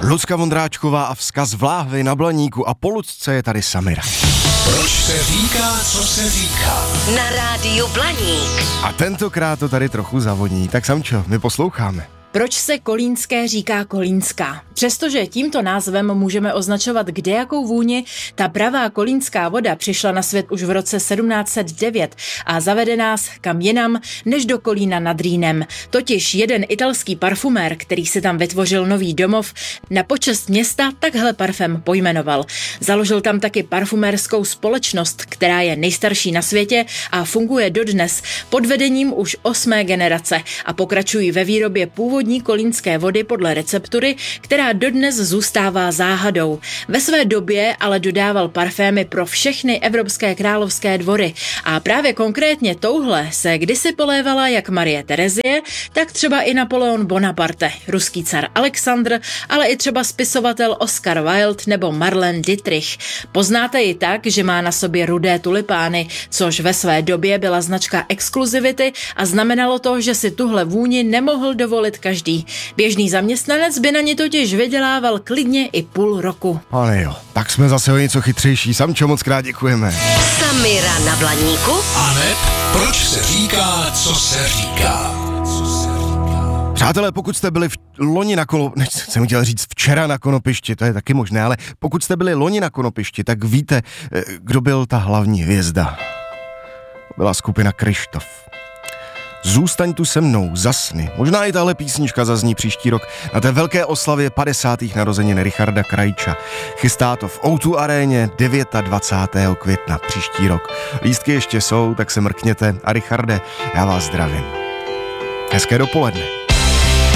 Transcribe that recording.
Lucka Vondráčková a vzkaz v láhvi na Blaníku a po Lucce je tady Samira. Proč se říká, co se říká? Na rádiu Blaník. A tentokrát to tady trochu zavoní, tak Samčo, my posloucháme. Proč se Kolínské říká Kolínská? Přestože tímto názvem můžeme označovat kdejakou vůni, ta pravá kolínská voda přišla na svět už v roce 1709 a zavede nás kam jinam než do Kolína nad Rýnem. Totiž jeden italský parfumér, který si tam vytvořil nový domov, na počest města takhle parfém pojmenoval. Založil tam taky parfumérskou společnost, která je nejstarší na světě a funguje dodnes pod vedením už 8. generace a pokračují ve výrobě původní kolínské vody podle receptury, která dodnes zůstává záhadou. Ve své době ale dodával parfémy pro všechny evropské královské dvory a právě konkrétně touhle se kdysi polévala jak Marie Terezie, tak třeba i Napoleon Bonaparte, ruský car Alexandr, ale i třeba spisovatel Oscar Wilde nebo Marlene Dietrich. Poznáte ji tak, že má na sobě rudé tulipány, což ve své době byla značka exkluzivity a znamenalo to, že si tuhle vůni nemohl dovolit každý. Běžný zaměstnanec by na ně totiž vydělával klidně i půl roku. Ale jo, tak jsme zase o něco chytřejší. Samčo, moc krát děkujeme. Samira na Blaníku. Aneb, proč se říká, co se říká? Přátelé, pokud jste byli loni na jsem chtěl říct včera na Konopišti, to je taky možné, ale pokud jste byli loni na Konopišti, tak víte, kdo byl ta hlavní hvězda. Byla skupina Kryštof. Zůstaň tu se mnou, zasny. Možná i tahle písnička zazní příští rok na té velké oslavě 50. narozenin Richarda Krajča. Chystá to v O2 aréně 29. května příští rok. Lístky ještě jsou, tak se mrkněte a Richarde, já vás zdravím. Hezké dopoledne.